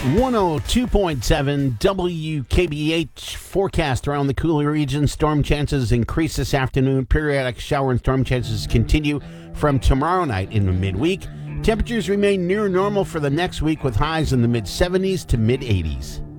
102.7 WKBH forecast around the Coulee region. Storm chances increase this afternoon. Periodic shower and storm chances continue from tomorrow night in the midweek. Temperatures remain near normal for the next week with highs in the mid-70s to mid-80s.